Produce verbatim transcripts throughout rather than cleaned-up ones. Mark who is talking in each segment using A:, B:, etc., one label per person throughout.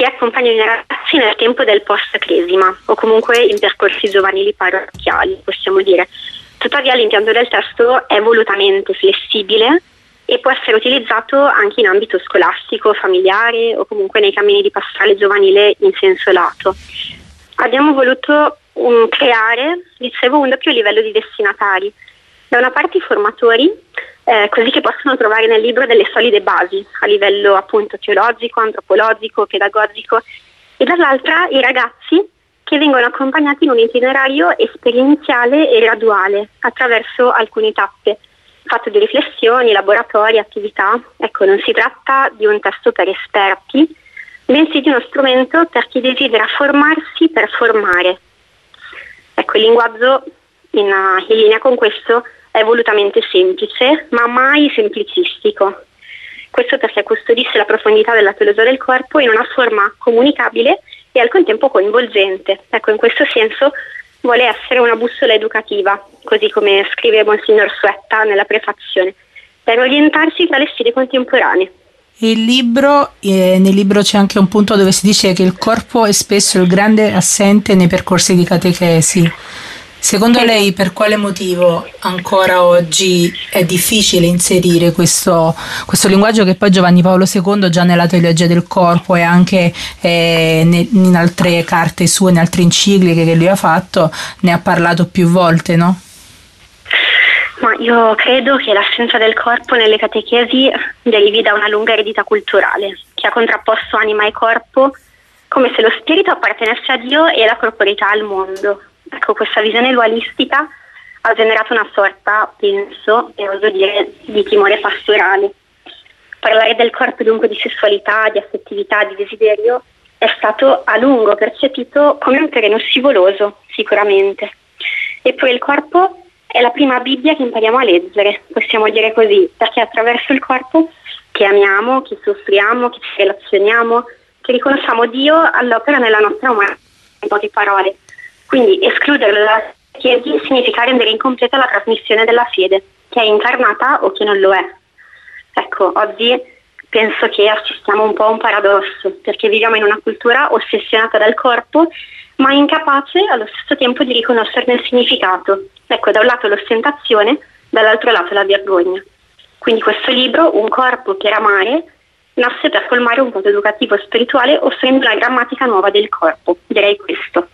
A: che accompagnano i ragazzi nel tempo del post-cresima o comunque in percorsi giovanili parrocchiali, possiamo dire. Tuttavia l'impianto del testo è volutamente flessibile e può essere utilizzato anche in ambito scolastico, familiare o comunque nei cammini di pastorale giovanile in senso lato. Abbiamo voluto um, creare, dicevo, un doppio livello di destinatari. Da una parte i formatori, eh, così che possono trovare nel libro delle solide basi a livello appunto teologico, antropologico, pedagogico, e dall'altra i ragazzi che vengono accompagnati in un itinerario esperienziale e graduale attraverso alcune tappe, fatto di riflessioni, laboratori, attività. Ecco, non si tratta di un testo per esperti, bensì di uno strumento per chi desidera formarsi per formare. Ecco, il linguaggio in, in linea con questo è volutamente semplice, ma mai semplicistico. Questo perché custodisce la profondità della teologia del corpo in una forma comunicabile e al contempo coinvolgente. Ecco, in questo senso vuole essere una bussola educativa, così come scrive Monsignor Suetta nella prefazione, per orientarsi tra le sfide contemporanee.
B: Il libro, eh, nel libro c'è anche un punto dove si dice che il corpo è spesso il grande assente nei percorsi di catechesi. Secondo sì. lei per quale motivo ancora oggi è difficile inserire questo, questo linguaggio che poi Giovanni Paolo secondo già nella teologia del corpo e anche eh, ne, in altre carte sue, in altre encicliche che lui ha fatto, ne ha parlato più volte, no?
A: Ma io credo che l'assenza del corpo nelle catechesi derivi da una lunga eredità culturale che ha contrapposto anima e corpo come se lo spirito appartenesse a Dio e la corporeità al mondo. Ecco, questa visione dualistica ha generato una sorta, penso, e oso dire, di timore pastorale. Parlare del corpo dunque di sessualità, di affettività, di desiderio è stato a lungo percepito come un terreno scivoloso, sicuramente. Eppure il corpo è la prima Bibbia che impariamo a leggere, possiamo dire così, perché è attraverso il corpo che amiamo, che soffriamo, che ci relazioniamo, che riconosciamo Dio all'opera nella nostra umanità, in poche parole. Quindi escluderlo dalla Chiesa significa rendere incompleta la trasmissione della fede, che è incarnata o che non lo è. Ecco, oggi penso che assistiamo un po' a un paradosso, perché viviamo in una cultura ossessionata dal corpo, ma incapace allo stesso tempo di riconoscerne il significato. Ecco, da un lato l'ostentazione, dall'altro lato la vergogna. Quindi questo libro, Un corpo per amare, nasce per colmare un vuoto educativo e spirituale offrendo una grammatica nuova del corpo, direi questo.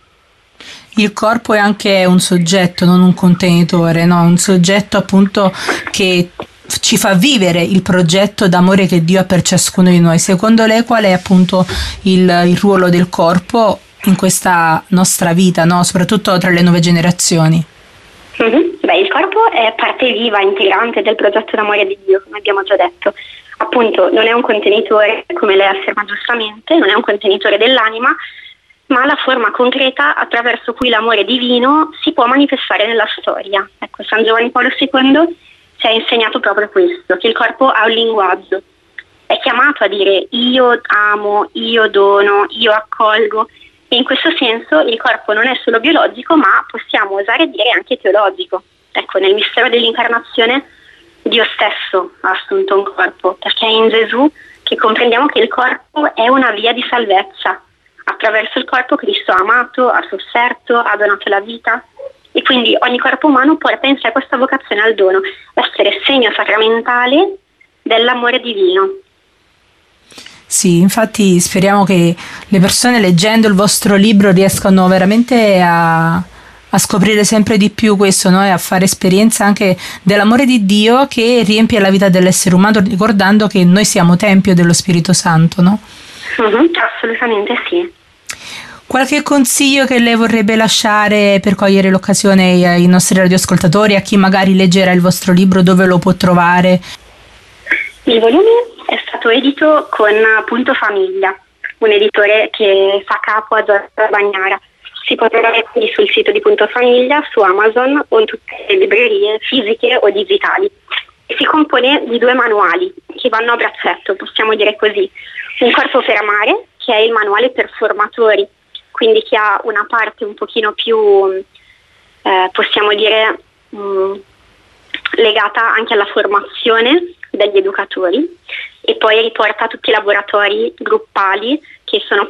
B: Il corpo è anche un soggetto, non un contenitore, no? Un soggetto appunto che ci fa vivere il progetto d'amore che Dio ha per ciascuno di noi. Secondo lei qual è appunto il, il ruolo del corpo in questa nostra vita, no? Soprattutto tra le nuove generazioni?
A: Mm-hmm. Beh, il corpo è parte viva, integrante del progetto d'amore di Dio, come abbiamo già detto. Appunto non è un contenitore, come lei afferma giustamente, non è un contenitore dell'anima, ma la forma concreta attraverso cui l'amore divino si può manifestare nella storia. Ecco, San Giovanni Paolo secondo ci ha insegnato proprio questo, che il corpo ha un linguaggio, è chiamato a dire io amo, io dono, io accolgo, e in questo senso il corpo non è solo biologico, ma possiamo osare dire anche teologico. Ecco, nel mistero dell'incarnazione Dio stesso ha assunto un corpo, perché è in Gesù che comprendiamo che il corpo è una via di salvezza. Attraverso il corpo Cristo ha amato, ha sofferto, ha donato la vita, e quindi ogni corpo umano porta in sé questa vocazione al dono, essere segno sacramentale dell'amore divino.
B: Sì, infatti speriamo che le persone leggendo il vostro libro riescano veramente a, a scoprire sempre di più questo, no? E a fare esperienza anche dell'amore di Dio che riempie la vita dell'essere umano, ricordando che noi siamo tempio dello Spirito Santo, no?
A: Mm-hmm, assolutamente sì.
B: Qualche consiglio che lei vorrebbe lasciare per cogliere l'occasione ai nostri radioascoltatori, a chi magari leggerà il vostro libro, dove lo può trovare?
A: Il volume è stato edito con Punto Famiglia, un editore che fa capo a Giorgio Bagnara. Si può trovare quindi sul sito di Punto Famiglia, su Amazon o in tutte le librerie fisiche o digitali. E si compone di due manuali che vanno a braccetto, possiamo dire così. Un corpo per amare, che è il manuale per formatori, quindi che ha una parte un pochino più, eh, possiamo dire, mh, legata anche alla formazione degli educatori, e poi riporta tutti i laboratori gruppali che sono